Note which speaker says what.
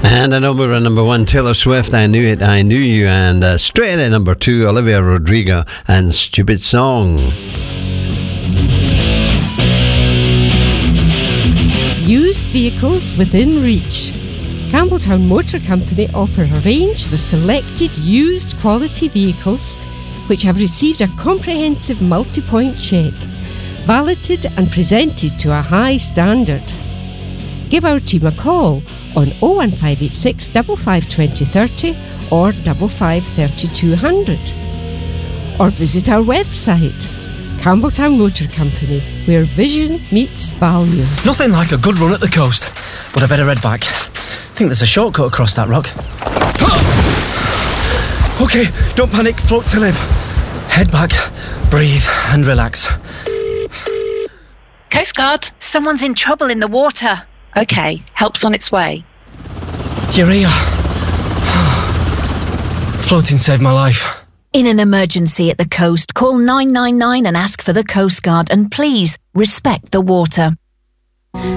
Speaker 1: And I know we're at number 1, Taylor Swift, I Knew It, I Knew You. And straight at number 2, Olivia Rodrigo and Stupid Song.
Speaker 2: Used vehicles within reach. Campbelltown Motor Company offer a range of selected used quality vehicles which have received a comprehensive multi-point check, validated and presented to a high standard. Give our team a call on 01586 55 20 30 or 55 3200. Or visit our website, Campbelltown Motor Company, where vision meets value.
Speaker 3: Nothing like a good run at the coast, but I better head back. I think there's a shortcut across that rock. OK, don't panic, float to live. Head back, breathe and relax.
Speaker 4: Coast Guard,
Speaker 5: Someone's in trouble in the water.
Speaker 4: OK, help's on its way.
Speaker 3: You're here. Floating saved my life.
Speaker 5: In an emergency at the coast, call 999 and ask for the Coast Guard, and please respect the water.